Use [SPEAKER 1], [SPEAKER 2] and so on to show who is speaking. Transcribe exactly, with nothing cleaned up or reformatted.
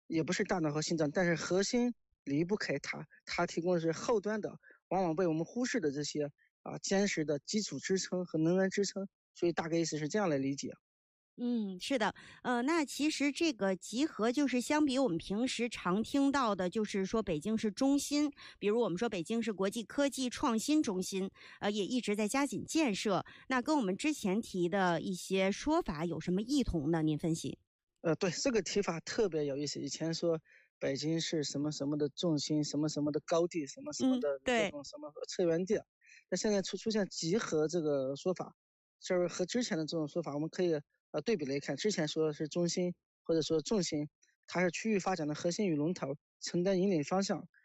[SPEAKER 1] 也不是大脑和心脏，但是核心离不开它，它提供的是后端的，往往被我们忽视的这些啊坚实的基础支撑和能源支撑，所以大概意思是这样来理解。
[SPEAKER 2] 嗯，是的，呃，那其实这个集合就是相比我们平时常听到的，就是说北京是中心，比如我们说北京是国际科技创新中心，呃，也一直在加紧建设。那跟我们之前提的一些说法有什么异同呢？您分析？
[SPEAKER 1] 呃，对，这个提法特别有意思。以前说北京是什么什么的重心，什么什么的高地，什么什么
[SPEAKER 2] 嗯，
[SPEAKER 1] 的这
[SPEAKER 2] 对，
[SPEAKER 1] 种什么策源地，那现在出出现集合这个说法，就是和之前的这种说法，我们可以呃对比来看。之前说的是中心或者说重心，它是区域发展的核心与龙头，承担引领方向。